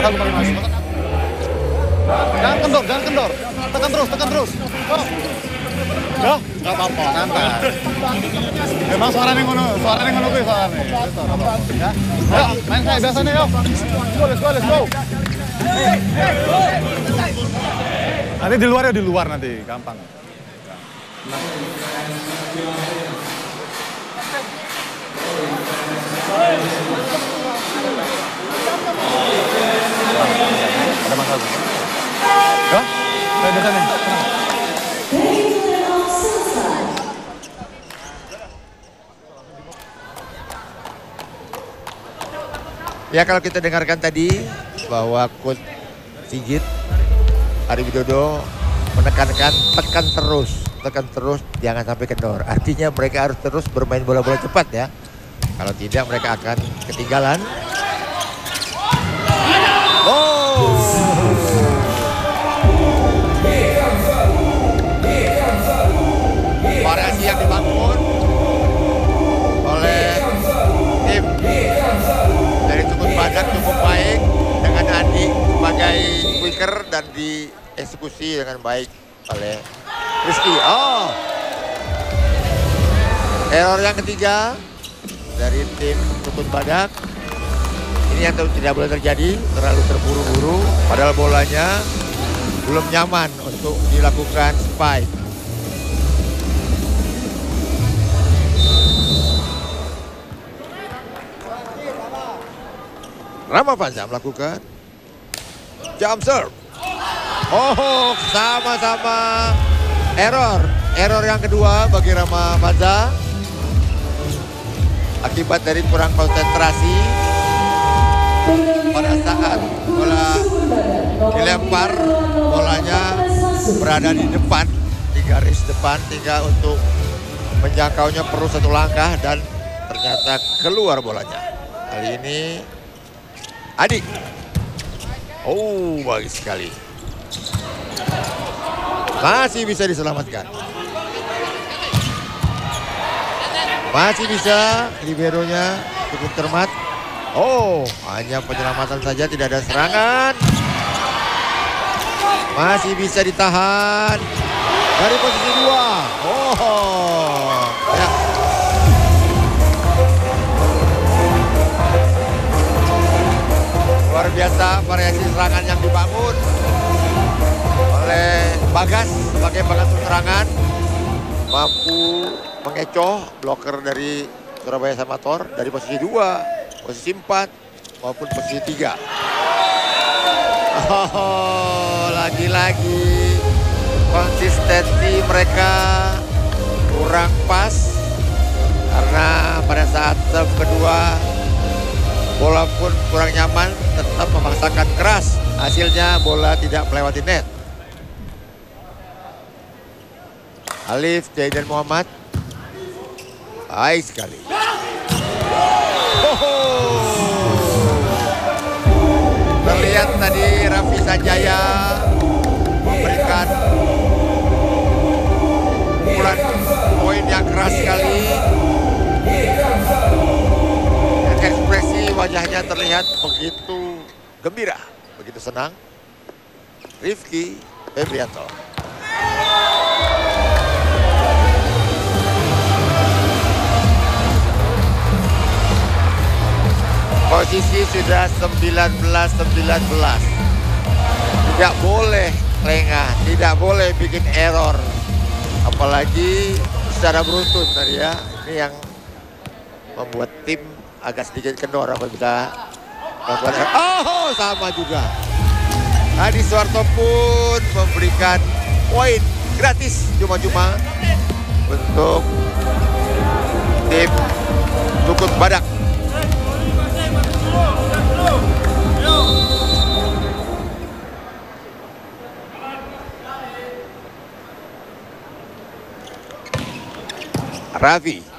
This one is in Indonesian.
aku pakai mas. Jangan kendor, jangan kendor. Tekan terus, tekan terus. Oh. Ya, nggak apa-apa, santai. Memang suaranya ngono gue suaranya. Ya, ayo, main kayak biasanya yuk. Let's go, let's go. Nanti di luar ya, di luar nanti, gampang. Ada masalah. Ya, kayak biasanya. Ya, kalau kita dengarkan tadi bahwa Coach Sigit Ari Widodo menekankan tekan terus, jangan sampai kendor. Artinya mereka harus terus bermain bola-bola cepat ya. Kalau tidak mereka akan ketinggalan. Oh. Variasi yang dibangun oleh tim dari Tukut Badak cukup baik dengan Andi sebagai quicker dan dieksekusi dengan baik oleh Rizky. Oh, error yang ketiga dari tim Tukut Badak. Ini yang tidak boleh terjadi, terlalu terburu-buru padahal bolanya belum nyaman untuk dilakukan spike. Rama Fanza melakukan jump serve. Oh, sama-sama error. Error yang kedua bagi Rama Fanza. Akibat dari kurang konsentrasi pada saat bola dilempar, bolanya berada di depan, di garis depan, tinggal untuk menjangkaunya perlu satu langkah dan ternyata keluar bolanya. Kali ini Adi. Oh, bagus sekali. Masih bisa diselamatkan. Masih bisa, liberonya cukup cermat. Oh, hanya penyelamatan saja, tidak ada serangan. Masih bisa ditahan dari posisi 2. Oh, ya. Luar biasa variasi serangan yang dibangun oleh Bagas sebagai bagas serangan. Mampu mengecoh bloker dari Surabaya Samator dari posisi 2, posisi 4 maupun posisi 3. Oh, lagi-lagi konsistensi mereka kurang pas karena pada saat serve kedua bola pun kurang nyaman, tetap memaksakan keras. Hasilnya bola tidak melewati net. Alif Jaidan Muhammad. Baik sekali. Terlihat tadi Raffi Sanjaya memberikan pukulan poin yang keras sekali. Dan ekspresi wajahnya terlihat begitu gembira, begitu senang. Rifki Febrianto. Posisi sudah 19-19. Tidak boleh lengah, tidak boleh bikin error. Apalagi secara beruntun tadi ya. Ini yang membuat tim agak sedikit kendor apabila melakukan error. Oh, sama juga. Adi Suwarto pun memberikan poin gratis cuma-cuma untuk tim Tukut Badak. Raffi